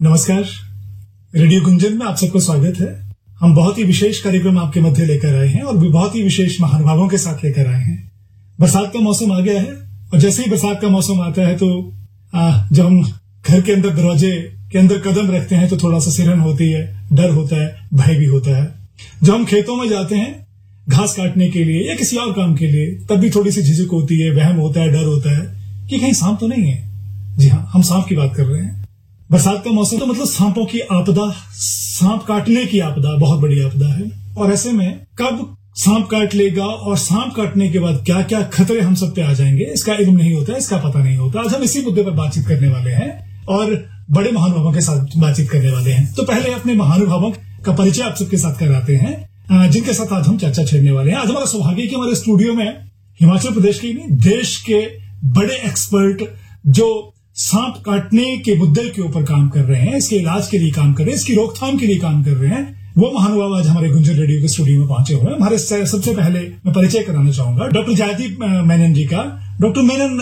नमस्कार, रेडियो गुंजन में आप सबको स्वागत है। हम बहुत ही विशेष कार्यक्रम आपके मध्य लेकर आए हैं और भी बहुत ही विशेष महानुभावों के साथ लेकर आए हैं। बरसात का मौसम आ गया है और जैसे ही बरसात का मौसम आता है तो जब हम घर के अंदर दरवाजे के अंदर कदम रखते हैं तो थोड़ा सा सिरहन होती है, डर होता है, भय भी होता है। जब हम खेतों में जाते हैं घास काटने के लिए या किसी और काम के लिए तब भी थोड़ी सी झिझक होती है, वहम होता है, डर होता है कि कहीं सांप तो नहीं है। जी हाँ, हम सांप की बात कर रहे हैं। बरसात का मौसम तो मतलब सांपों की आपदा, सांप काटने की आपदा बहुत बड़ी आपदा है। और ऐसे में कब सांप काट लेगा और सांप काटने के बाद क्या क्या खतरे हम सब पे आ जाएंगे, इसका इल्म नहीं होता, इसका पता नहीं होता। आज हम इसी मुद्दे पर बातचीत करने वाले हैं और बड़े महानुभावों के साथ बातचीत करने वाले हैं। तो पहले अपने महानुभावों का परिचय आप सबके साथ कराते हैं जिनके साथ आज हम चर्चा छेड़ने वाले हैं। आज हमारा सौभाग्य कि हमारे स्टूडियो में हिमाचल प्रदेश के नहीं, देश के बड़े एक्सपर्ट जो सांप काटने के मुद्दे के ऊपर काम कर रहे हैं, इसके इलाज के लिए काम कर रहे हैं, इसकी रोकथाम के लिए काम कर रहे हैं, वो महानुभाव आज हमारे गुंजन रेडियो के स्टूडियो में पहुंचे हुए हैं। हमारे सबसे पहले मैं परिचय कराना चाहूंगा डॉक्टर जयदीप मेनन जी का। डॉक्टर मेनन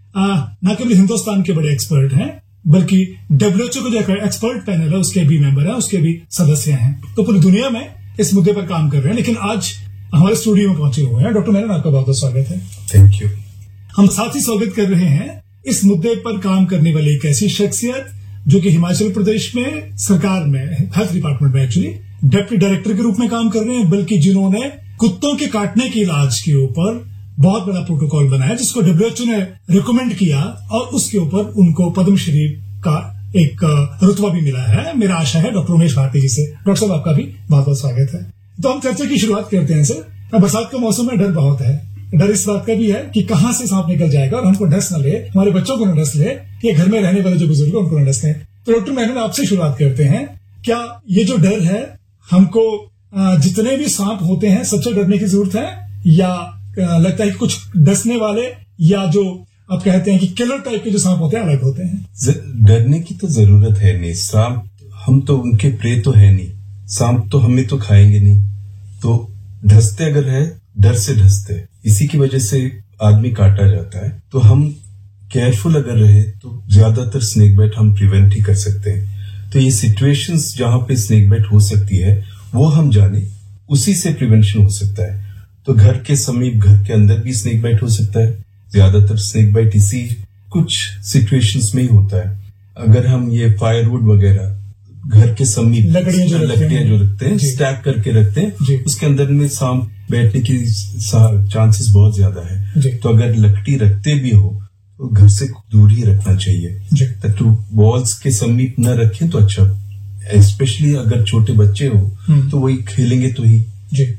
न केवल हिंदुस्तान के बड़े एक्सपर्ट हैं बल्कि WHO का जो एक्सपर्ट पैनल है उसके भी मेंबर है, उसके भी सदस्य हैं। तो पूरी दुनिया में इस मुद्दे पर काम कर रहे हैं, लेकिन आज हमारे स्टूडियो में पहुंचे हुए हैं। डॉक्टर मेनन, आपका बहुत बहुत स्वागत है। Thank you. हम साथ ही स्वागत कर रहे हैं इस मुद्दे पर काम करने वाली एक ऐसी शख्सियत जो कि हिमाचल प्रदेश में सरकार में हेल्थ डिपार्टमेंट में एक्चुअली डेप्यूटी डायरेक्टर के रूप में काम कर रहे हैं, बल्कि जिन्होंने कुत्तों के काटने के इलाज के ऊपर बहुत बड़ा प्रोटोकॉल बनाया जिसको WHO ने रिकमेंड किया और उसके ऊपर उनको पद्मश्री का एक रुतबा भी मिला है। मेरा आशा है डॉक्टर उमेश भारती जी से। डॉक्टर साहब, आपका भी बहुत बहुत स्वागत है। तो हम चर्चा की शुरुआत करते हैं सर। बरसात के मौसम में डर बहुत है। डर इस बात का भी है कि कहां से सांप निकल जाएगा और हमको डस न ले, हमारे बच्चों को न डस ले, ये घर में रहने वाले जो बुजुर्ग हैं उनको न डस ले। तो डॉक्टर मेनन, आपसे शुरुआत करते हैं। क्या ये जो डर है, हमको जितने भी सांप होते हैं सबसे डरने की जरूरत है या लगता है कि कुछ डसने वाले या जो आप कहते हैं कि किलर टाइप के जो सांप होते हैं अलग होते हैं? डरने की तो जरूरत है नहीं। सांप हम तो उनके प्रे तो है नहीं, सांप तो हमें तो खाएंगे नहीं, तो डसते अगर है डर से डसते, इसी की वजह से आदमी काटा जाता है। तो हम केयरफुल अगर रहे तो ज्यादातर स्नेक बाइट हम प्रिवेंट ही कर सकते हैं। तो ये सिचुएशंस जहां पे स्नेक बाइट हो सकती है वो हम जाने, उसी से प्रिवेंशन हो सकता है। तो घर के समीप, घर के अंदर भी स्नेक बाइट हो सकता है। ज्यादातर स्नेक बाइट इसी कुछ सिचुएशंस में ही होता है। अगर हम ये फायरवुड वगैरह घर के समीप लकड़ियां जो रखते हैं, स्टैक करके रखते हैं, उसके अंदर में सांप बैठने की चांसेस बहुत ज्यादा है। तो अगर लकड़ी रखते भी हो तो घर से दूर ही रखना चाहिए। तो वॉल्स के समीप न रखें तो अच्छा। स्पेशली अगर छोटे बच्चे हो तो वही खेलेंगे तो ही।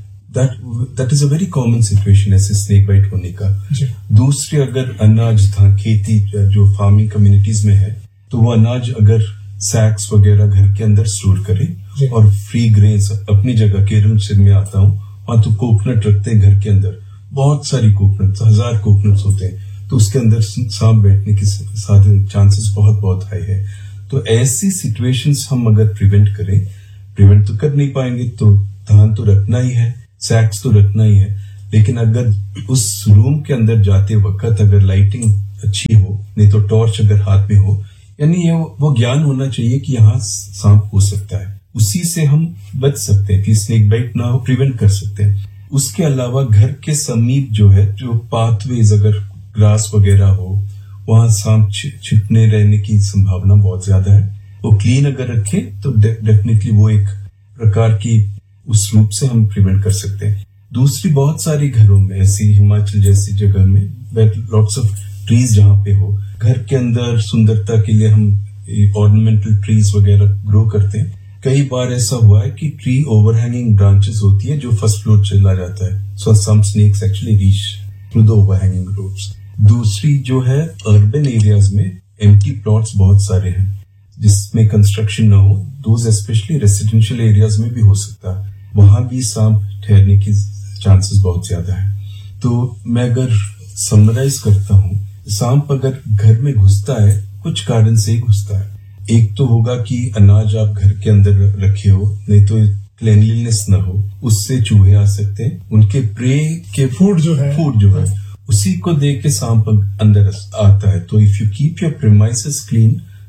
That is a very common situation ऐसे स्नेक बाइट होने का। दूसरी, अगर अनाज था, खेती जो फार्मिंग कम्युनिटीज में है, तो वो अनाज अगर सैक्स वगैरह घर के अंदर स्टोर करें और फ्री ग्रेन्स अपनी जगह, केरल से मैं आता हूँ वहां तो कोकोनट रखते हैं घर के अंदर, बहुत सारी कोकोनट, 1000 कोकोनट्स होते हैं, तो उसके अंदर सांप बैठने के चांसेस बहुत बहुत हाई है। तो ऐसी सिचुएशंस हम अगर प्रिवेंट तो कर नहीं पाएंगे, तो धान तो रखना ही है, सैक्स तो रखना ही है, लेकिन अगर उस रूम के अंदर जाते वक्त अगर लाइटिंग अच्छी हो, नहीं तो टॉर्च अगर हाथ में हो, यानी ये वो ज्ञान होना चाहिए कि यहाँ सांप हो सकता है, उसी से हम बच सकते हैं कि स्नेक बाइट ना हो, प्रिवेंट कर सकते हैं। उसके अलावा घर के समीप जो है, जो पाथवेज अगर ग्रास वगैरह हो, वहां सांप छिपने रहने की संभावना बहुत ज्यादा है। वो क्लीन अगर रखें तो डेफिनेटली वो एक प्रकार की उस रूप से हम प्रिवेंट कर सकते हैं। दूसरी, बहुत सारी घरों में ऐसी हिमाचल जैसी जगह में लॉट्स ऑफ ट्रीज जहां पे हो, घर के अंदर सुंदरता के लिए हम ऑर्नामेंटल ट्रीज वगैरह ग्रो करते हैं। कई बार ऐसा हुआ है कि ट्री ओवरहैंगिंग ब्रांचेस होती है जो फर्स्ट फ्लोर चला जाता है, सो सम snacks actually reach through the overhanging roots. दूसरी जो है, अर्बन एरियाज में एम्प्टी प्लॉट्स बहुत सारे हैं जिसमें कंस्ट्रक्शन ना हो, दोज स्पेशली रेसिडेंशियल एरियाज में भी हो सकता है, वहां भी सांप ठहरने की चांसेस बहुत ज्यादा है। तो मैं अगर समराइज करता हूँ, सांप अगर घर में घुसता है कुछ कारण से ही घुसता है। एक तो होगा कि अनाज आप घर के अंदर रखे हो, नहीं तो क्लीनलीनेस ना हो, उससे चूहे आ सकते हैं। उनके प्रे के फूड जो है उसी को देख के सांप अंदर आता है। तो if you keep your premises clean,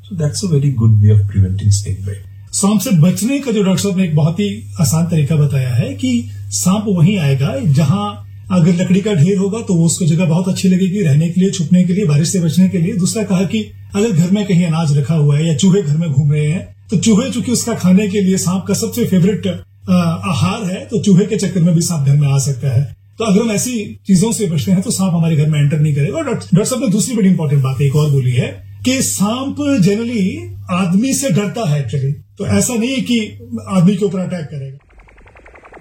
So that's a very good way of preventing snake bite. सांप से बचने का जो डॉक्टर साहब ने एक बहुत ही आसान तरीका बताया है कि सांप वहीं आएगा जहां अगर लकड़ी का ढेर होगा तो उसको जगह बहुत अच्छी लगेगी रहने के लिए, छुपने के लिए, बारिश से बचने के लिए। दूसरा कहा कि अगर घर में कहीं अनाज रखा हुआ है या चूहे घर में घूम रहे हैं तो चूहे चूंकि उसका खाने के लिए सांप का सबसे फेवरेट आहार है, तो चूहे के चक्कर में भी सांप घर में आ सकता है। तो अगर हम ऐसी चीजों से बचते हैं तो सांप हमारे घर में एंटर नहीं करेगा। और डॉक्टर साहब ने दूसरी बड़ी इंपॉर्टेंट बात एक और बोली है कि सांप जनरली आदमी से डरता है एक्चुअली, तो ऐसा नहीं है कि आदमी के ऊपर अटैक करेगा।